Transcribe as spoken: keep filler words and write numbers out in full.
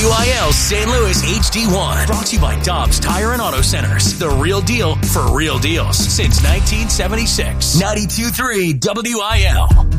W I L Saint Louis H D one. Brought to you by Dobbs Tire and Auto Centers. The real deal for real deals since nineteen seventy-six. ninety-two point three W I L.